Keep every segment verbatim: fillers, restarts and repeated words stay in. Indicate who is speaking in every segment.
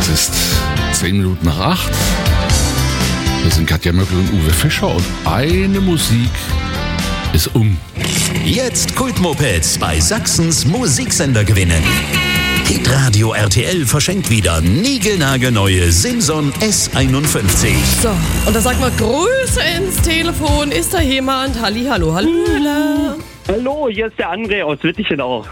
Speaker 1: Es ist zehn Minuten nach acht. Wir sind Katja Möckel und Uwe Fischer und eine Musik ist um.
Speaker 2: Jetzt Kultmopeds bei Sachsens Musiksender gewinnen. Hitradio R T L verschenkt wieder niegelnagelneue Simson S einundfünfzig.
Speaker 3: So, und da sagt man Grüße ins Telefon. Ist da jemand? Halli, hallo, hallo.
Speaker 4: Hallo, hier ist der André aus Wittichenau.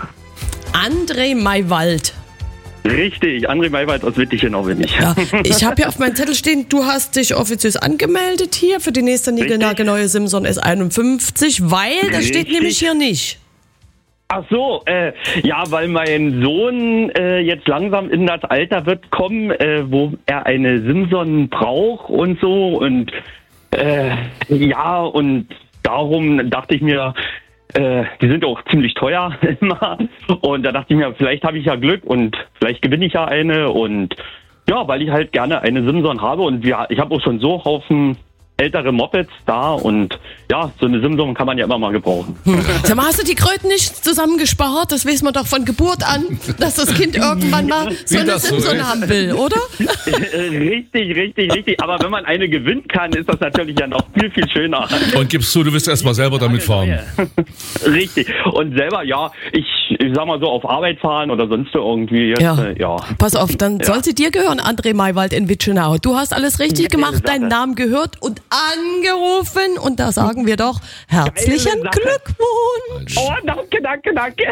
Speaker 3: André Maywald.
Speaker 4: Richtig, André Maywald aus Wittichenau bin ich.
Speaker 3: Ja, ich habe hier auf meinem Zettel stehen, du hast dich offiziös angemeldet hier für die nächste niegelnagelneue Simson S einundfünfzig, weil das steht
Speaker 4: Richtig.
Speaker 3: nämlich hier nicht.
Speaker 4: Ach so, äh, ja, weil mein Sohn äh, jetzt langsam in das Alter wird kommen, äh, wo er eine Simson braucht und so und äh, ja, und darum dachte ich mir, äh, die sind auch ziemlich teuer immer und da dachte ich mir, vielleicht habe ich ja Glück und vielleicht gewinne ich ja eine und ja, weil ich halt gerne eine Simson habe und ja, ich habe auch schon so Haufen ältere Mopeds da und ja, so eine Simson kann man ja immer mal gebrauchen.
Speaker 3: Hm. Sag mal, hast du die Kröten nicht zusammengespart? Das wissen wir doch von Geburt an, dass das Kind irgendwann mal so eine
Speaker 1: das so
Speaker 3: Simson
Speaker 1: ist.
Speaker 3: haben will, oder?
Speaker 4: Richtig, richtig, richtig. Aber wenn man eine gewinnen kann, ist das natürlich ja noch viel, viel schöner.
Speaker 1: Und gibst zu, du willst erst mal selber damit fahren.
Speaker 4: Richtig. Und selber, ja, ich, ich sag mal so, auf Arbeit fahren oder sonst irgendwie. Jetzt,
Speaker 3: Ja.
Speaker 4: äh, ja.
Speaker 3: Pass auf, dann
Speaker 4: Ja.
Speaker 3: soll sie dir gehören, André Maywald in Witschenau. Du hast alles richtig
Speaker 4: Geile
Speaker 3: gemacht, deinen
Speaker 4: Sache.
Speaker 3: Namen gehört und angerufen und da sagen wir doch herzlichen
Speaker 4: Geile Sache.
Speaker 3: Glückwunsch.
Speaker 4: Oh, danke, danke, danke.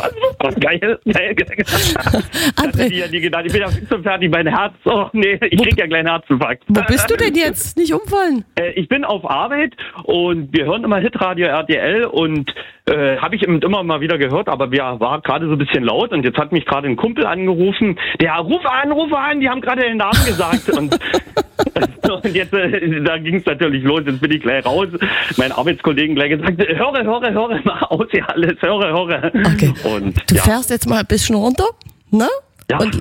Speaker 4: Geil, geil, geil.
Speaker 3: André,
Speaker 4: Ich, die gedacht, ich bin ja fix und fertig, mein Herz. Oh, nee, ich krieg ja gleich einen Herzinfarkt.
Speaker 3: wo bist du denn jetzt? Nicht umfallen.
Speaker 4: Äh, Ich bin auf Arbeit und wir hören immer Hitradio R T L und äh, habe ich eben immer mal wieder gehört, aber wir war gerade so ein bisschen laut und jetzt hat mich gerade ein Kumpel angerufen, der ruf an, ruf an, die haben gerade den Namen gesagt und, und jetzt äh, da ging es natürlich los, jetzt bin ich gleich raus, mein Arbeitskollegen gleich gesagt, höre, höre, höre, mach aus hier alles, höre, höre.
Speaker 3: Okay.
Speaker 4: Und
Speaker 3: Du
Speaker 4: ja,
Speaker 3: fährst jetzt mal ein bisschen runter, ne?
Speaker 4: ja.
Speaker 3: Und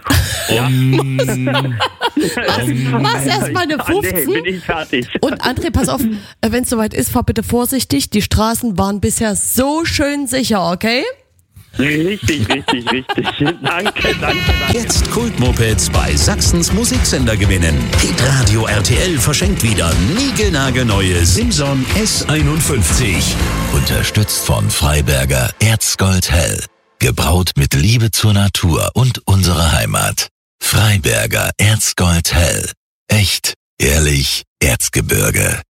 Speaker 1: Um,
Speaker 3: machst erst mal eine
Speaker 4: Ah, nee, bin
Speaker 3: fünfzehn.
Speaker 4: ich fertig.
Speaker 3: Und André, pass auf, wenn es soweit ist, fahr bitte vorsichtig. Die Straßen waren bisher so schön sicher, okay?
Speaker 4: Richtig, richtig, richtig. Danke, danke, danke.
Speaker 2: Jetzt Kultmopeds bei Sachsens Musiksender gewinnen. Hitradio R T L verschenkt wieder niegelnagelneue Simson S einundfünfzig. Unterstützt von Freiberger Erzgold Hell. Gebraut mit Liebe zur Natur und unserer Heimat. Freiberger Erzgold Hell. Echt, ehrlich, Erzgebirge.